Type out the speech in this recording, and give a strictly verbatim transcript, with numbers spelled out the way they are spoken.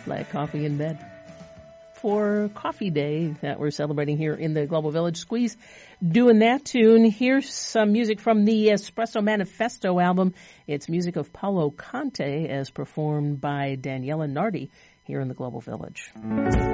Black Coffee in Bed. For Coffee Day that we're celebrating here in the Global Village, Squeeze doing that tune. Here's some music from the Espresso Manifesto album. It's music of Paolo Conte as performed by Daniela Nardi here in the Global Village.